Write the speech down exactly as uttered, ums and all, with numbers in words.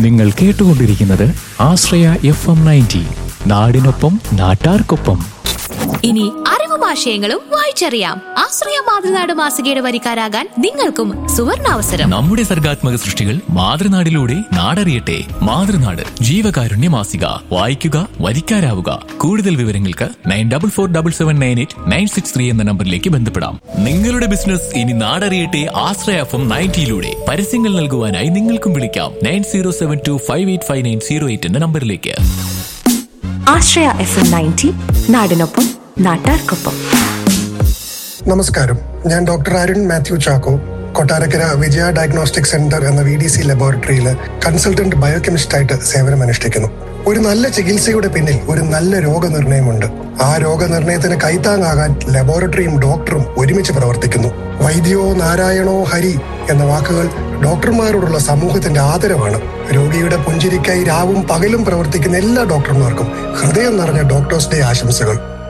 നിങ്ങൾ കേട്ടുകൊണ്ടിരിക്കുന്നത് ആശ്രയ F M ninety, നാടിനൊപ്പം നാട്ടാർക്കൊപ്പം. ഇനി അറിവും ആശയങ്ങളും വായിച്ചറിയാം. ആശ്രയ മാതൃനാട് മാസികയുടെ വരിക്കാരാകാൻ നിങ്ങൾക്കും സുവർണാവസരം. നമ്മുടെ സർഗാത്മക സൃഷ്ടികൾ മാതൃനാടിലൂടെ നാടറിയട്ടെ. മാതൃനാട് ജീവകാരുണ്യ മാസിക. വായിക്കുക, വരിക്കാരാവുക. കൂടുതൽ വിവരങ്ങൾക്ക് nine double four double seven nine eight nine six three എന്ന നമ്പറിലേക്ക് ബന്ധപ്പെടാം. നിങ്ങളുടെ ബിസിനസ് ഇനി നാടറിയട്ടെ ആശ്രയ എഫ് എം നയൻറ്റിയിലൂടെ. പരസ്യങ്ങൾ നൽകുവാനായി നിങ്ങൾക്കും വിളിക്കാം nine zero seven to five eight five nine zero eight എന്ന നമ്പറിലേക്ക്. ആശ്രയ എഫ് എം നയൻറ്റി, നാടിനൊപ്പം നാട്ടാർക്കൊപ്പം. നമസ്കാരം, ഞാൻ ഡോക്ടർ അരുൺ മാത്യു ചാക്കോ, കൊട്ടാരക്കര വിജയ ഡയഗ്നോസ്റ്റിക് സെന്റർ എന്ന വി ഡി സി ലബോറട്ടറിയിൽ കൺസൾട്ടന്റ് ബയോകെമിസ്റ്റായിട്ട് സേവനമനുഷ്ഠിക്കുന്നു. ഒരു നല്ല ചികിത്സയുടെ പിന്നിൽ ഒരു നല്ല രോഗനിർണയമുണ്ട്. ആ രോഗനിർണയത്തിന് കൈത്താങ്ങാകാൻ ലബോറട്ടറിയും ഡോക്ടറും ഒരുമിച്ച് പ്രവർത്തിക്കുന്നു. വൈദ്യോ നാരായണോ ഹരി എന്ന വാക്കുകൾ ഡോക്ടർമാരോടുള്ള സമൂഹത്തിന്റെ ആദരവാണ്. രോഗിയുടെ പുഞ്ചിരിക്കായി രാവും പകലും പ്രവർത്തിക്കുന്ന എല്ലാ ഡോക്ടർമാർക്കും ഹൃദയം നിറഞ്ഞ ഡോക്ടേഴ്സ് ഡേ ആശംസകൾ.